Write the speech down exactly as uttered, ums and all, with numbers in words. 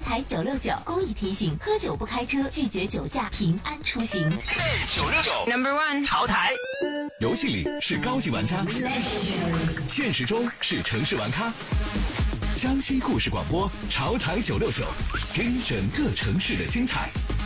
台九六九公益提醒：喝酒不开车，拒绝酒驾，平安出行。 九六九 Number One 潮台。 游戏里是高级玩家，现实中是城市玩咖。江西故事广播，潮台九六九，给你整个城市的精彩。